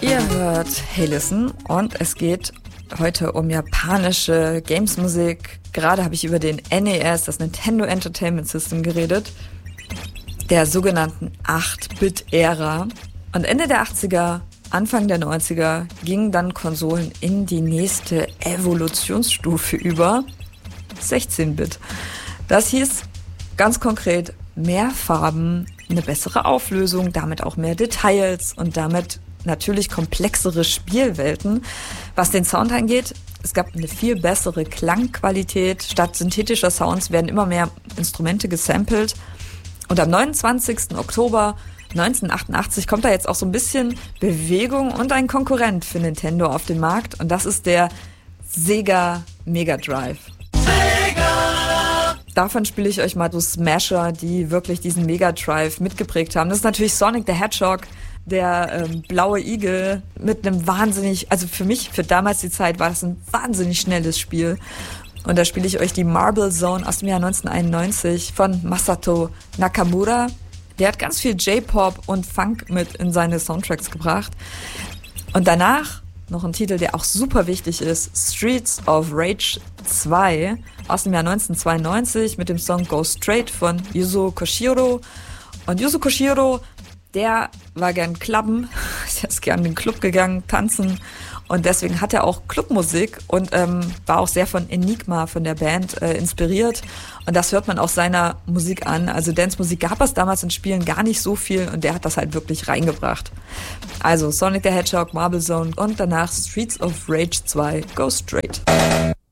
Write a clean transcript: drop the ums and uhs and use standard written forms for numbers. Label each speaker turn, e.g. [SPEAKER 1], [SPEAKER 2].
[SPEAKER 1] Ihr hört Hey Listen und es geht heute um japanische Games-Musik. Gerade habe ich über den NES, das Nintendo Entertainment System, geredet, der sogenannten 8-Bit-Ära. Und Ende der 80er, Anfang der 90er gingen dann Konsolen in die nächste Evolutionsstufe über, 16-Bit. Das hieß ganz konkret mehr Farben, eine bessere Auflösung, damit auch mehr Details und damit natürlich komplexere Spielwelten. Was den Sound angeht, es gab eine viel bessere Klangqualität. Statt synthetischer Sounds werden immer mehr Instrumente gesampelt. Und am 29. Oktober 1988 kommt da jetzt auch so ein bisschen Bewegung und ein Konkurrent für Nintendo auf den Markt. Und das ist der Sega Mega Drive. Davon spiele ich euch mal so Smasher, die wirklich diesen Mega Drive mitgeprägt haben. Das ist natürlich Sonic the Hedgehog, der blaue Igel mit einem wahnsinnig, also für mich, für damals die Zeit, war das ein wahnsinnig schnelles Spiel. Und da spiele ich euch die Marble Zone aus dem Jahr 1991 von Masato Nakamura. Der hat ganz viel J-Pop und Funk mit in seine Soundtracks gebracht. Und danach noch ein Titel, der auch super wichtig ist, Streets of Rage 2 aus dem Jahr 1992 mit dem Song Go Straight von Yuzo Koshiro. Und Yuzo Koshiro, der war gern Clubben, der ist gern in den Club gegangen, tanzen, und deswegen hat er auch Clubmusik und war auch sehr von Enigma, von der Band, inspiriert, und das hört man auch seiner Musik an. Also Dance-Musik gab es damals in Spielen gar nicht so viel und der hat das halt wirklich reingebracht. Also Sonic the Hedgehog, Marble Zone und danach Streets of Rage 2, Go Straight.